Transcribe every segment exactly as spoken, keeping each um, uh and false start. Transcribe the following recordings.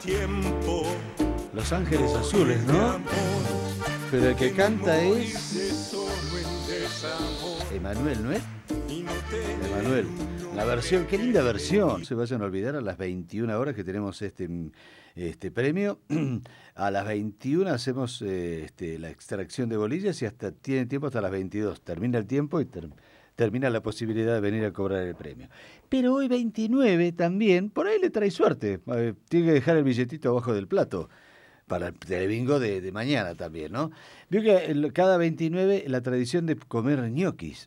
Tiempo. Los Ángeles Azules, ¿no? Pero el que canta es Emanuel, ¿no es? Emanuel. La versión, qué linda versión. No se vayan a olvidar a las veintiuna horas que tenemos este, este premio. A las veintiuna hacemos eh, este, la extracción de bolillas y hasta tiene tiempo hasta las veintidós. Termina el tiempo y ter, termina la posibilidad de venir a cobrar el premio. Pero hoy veintinueve también, por ahí le trae suerte. Eh, tiene que dejar el billetito abajo del plato. Para el telebingo de, de mañana también, ¿no? Vio que el, cada veintinueve la tradición de comer ñoquis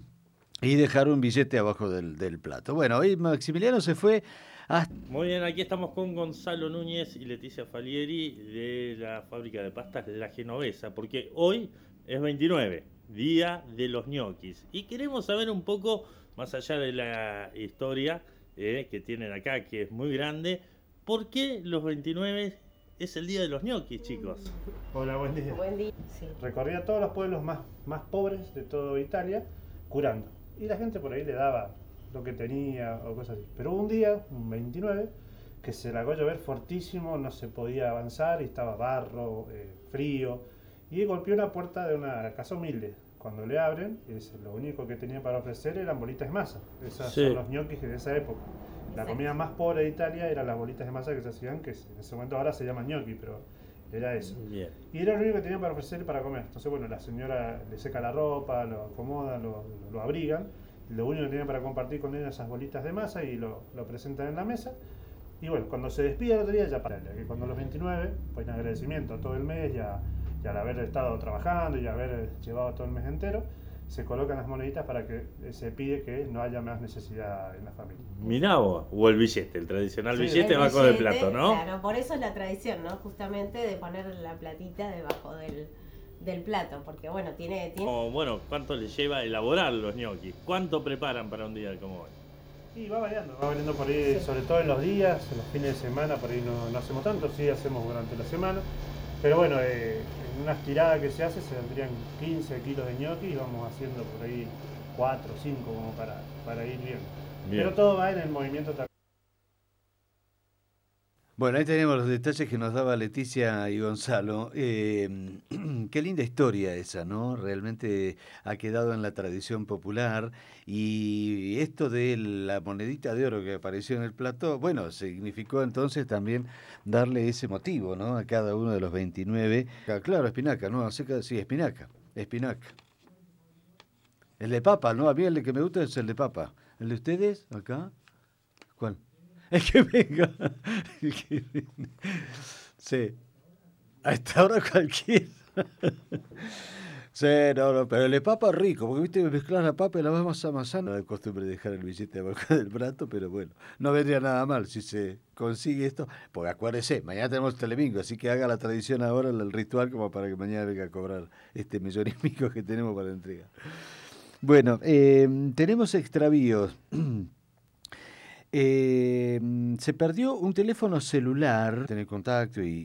y dejar un billete abajo del, del plato. Bueno, hoy Maximiliano se fue hasta... Muy bien, aquí estamos con Gonzalo Núñez y Leticia Falieri de la fábrica de pastas La Genovesa, porque hoy es veintinueve, Día de los ñoquis. Y queremos saber un poco, más allá de la historia eh, que tienen acá, que es muy grande, ¿por qué los veintinueve es el Día de los ñoquis, chicos? Hola, buen día. Buen día, sí. Recorría todos los pueblos más, más pobres de toda Italia curando. Y la gente por ahí le daba lo que tenía o cosas así. Pero hubo un día, un veintinueve, que se largó a llover fortísimo, no se podía avanzar y estaba barro, eh, frío. Y golpeó una puerta de una casa humilde. Cuando le abren, es, lo único que tenían para ofrecer eran bolitas de masa. Esos Sí. son los ñoquis de esa época. La comida más pobre de Italia eran las bolitas de masa que se hacían, que en ese momento ahora se llaman ñoqui, pero era eso. Bien. Y era lo único que tenían para ofrecer para comer. Entonces, bueno, la señora le seca la ropa, lo acomoda, lo, lo abrigan. Lo único que tenían para compartir con él eran esas bolitas de masa y lo, lo presentan en la mesa. Y bueno, cuando se despide el otro día, ya para que cuando los veintinueve, pues en agradecimiento a todo el mes y, a, y al haber estado trabajando y haber llevado todo el mes entero, se colocan las moneditas para que se pide que no haya más necesidad en la familia. Mirá vos, o el billete, el tradicional Sí, billete El abajo del billete, plato, ¿no? Claro, por eso es la tradición, ¿no? Justamente de poner la platita debajo del, del plato, porque bueno, tiene... tiene... O, bueno, ¿cuánto les lleva elaborar los ñoquis? ¿Cuánto preparan para un día como hoy? Y va variando, va variando por ahí, Sí. sobre todo en los días, en los fines de semana, por ahí no, no hacemos tanto, sí hacemos durante la semana. Pero bueno, eh, en una estirada que se hace se vendrían quince kilos de ñoqui y vamos haciendo por ahí cuatro o cinco como para, para ir viendo. Bien. Pero todo va en el movimiento también. Bueno, ahí tenemos los detalles que nos daba Leticia y Gonzalo. Eh, qué linda historia esa, ¿no? Realmente ha quedado en la tradición popular y esto de la monedita de oro que apareció en el plato, bueno, significó entonces también darle ese motivo, ¿no? A cada uno de los veintinueve. Ah, claro, espinaca, ¿no? Así que- Sí, espinaca, espinaca. El de papa, ¿no? A mí el que me gusta es el de papa. ¿El de ustedes, acá? ¿Cuál? El que venga. El que venga. Sí. A esta hora cualquiera. Sí, no, no, pero el de papa es rico, porque viste, mezclar la papa y la vas amasando. No hay costumbre de dejar el billete abajo del plato, pero bueno, no vendría nada mal si se consigue esto. Porque acuérdese, mañana tenemos Televingo, así que haga la tradición ahora, el ritual, como para que mañana venga a cobrar este millón y pico que tenemos para entregar. Bueno, eh, tenemos extravíos. Eh, se perdió un teléfono celular, tener contacto y,